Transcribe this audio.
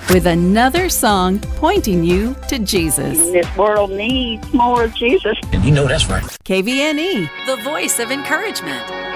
with another song pointing you to Jesus. This world needs more of Jesus. And you know that's right. KVNE, The voice of encouragement.